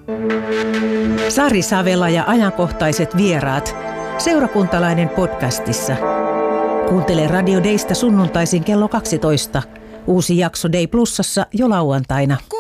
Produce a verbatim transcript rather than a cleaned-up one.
Sari Savela ja ajankohtaiset vieraat. Seurakuntalainen podcastissa. Kuuntele Radio Daysta sunnuntaisin kello kaksitoista. Uusi jakso Day Plusassa jo lauantaina.